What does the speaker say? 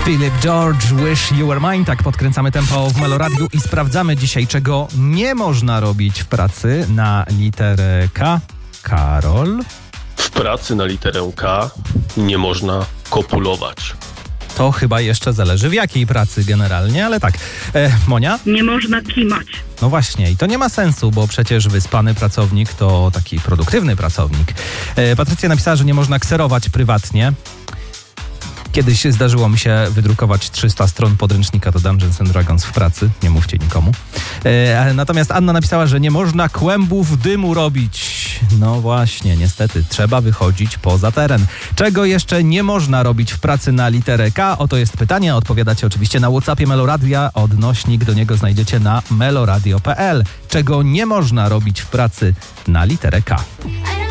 Philip George, Wish You Were Mine. Tak podkręcamy tempo w Meloradiu i sprawdzamy dzisiaj, czego nie można robić w pracy na literę K. Karol? W pracy na literę K nie można kopulować. To chyba jeszcze zależy w jakiej pracy generalnie, ale tak. Monia? Nie można kimać. No właśnie, i to nie ma sensu, bo przecież wyspany pracownik to taki produktywny pracownik. Patrycja napisała, że nie można kserować prywatnie. Kiedyś zdarzyło mi się wydrukować 300 stron podręcznika do Dungeons & Dragons w pracy. Nie mówcie nikomu. Natomiast Anna napisała, że nie można kłębów dymu robić. No właśnie, niestety, trzeba wychodzić poza teren. Czego jeszcze nie można robić w pracy na literę K? Oto jest pytanie. Odpowiadacie oczywiście na WhatsAppie Meloradia. Odnośnik do niego znajdziecie na meloradio.pl. Czego nie można robić w pracy na literę K?